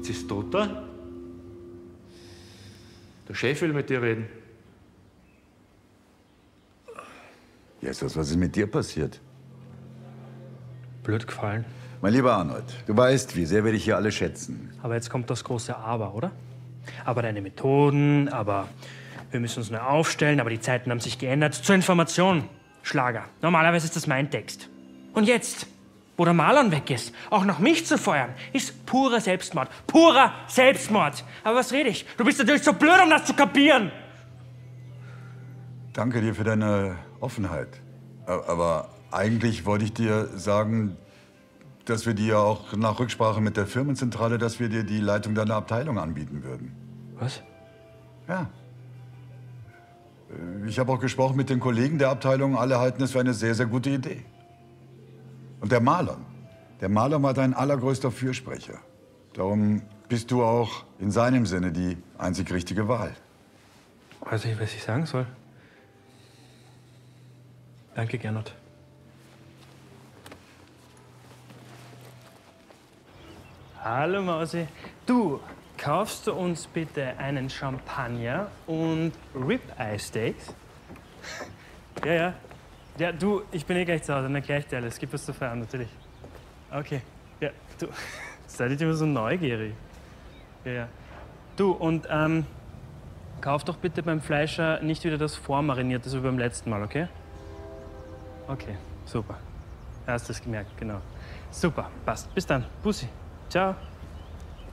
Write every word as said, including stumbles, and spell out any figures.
das Toter? Der Chef will mit dir reden. Jesus, was ist mit dir passiert? Blöd gefallen. Mein lieber Arnold, du weißt, wie sehr wir dich hier alle schätzen. Aber jetzt kommt das große Aber, oder? Aber deine Methoden, aber wir müssen uns neu aufstellen, aber die Zeiten haben sich geändert. Zur Information, Schlager. Normalerweise ist das mein Text. Und jetzt, wo der Marlon weg ist, auch noch mich zu feuern, ist purer Selbstmord. Purer Selbstmord. Aber was rede ich? Du bist natürlich so blöd, um das zu kapieren. Danke dir für deine Offenheit. Aber eigentlich wollte ich dir sagen, dass wir dir auch nach Rücksprache mit der Firmenzentrale, dass wir dir die Leitung deiner Abteilung anbieten würden. Was? Ja. Ich habe auch gesprochen mit den Kollegen der Abteilung. Alle halten es für eine sehr, sehr gute Idee. Und der Marlon, der Marlon war dein allergrößter Fürsprecher. Darum bist du auch in seinem Sinne die einzig richtige Wahl. Weiß ich, was ich sagen soll. Danke, Gernot. Hallo Mausi. Du, kaufst du uns bitte einen Champagner und Rib-Eye-Steaks? Ja, ja. Ja, du, ich bin eh gleich zu Hause, dann erkläre ich dir alles. Gib was zu feiern, natürlich. Okay. Ja, du, seid ihr immer so neugierig? Ja, ja. Du, und ähm, kauf doch bitte beim Fleischer nicht wieder das Vormarinierte, so wie beim letzten Mal, okay? Okay, super. Hast du es gemerkt, genau. Super, passt. Bis dann. Bussi. Ciao.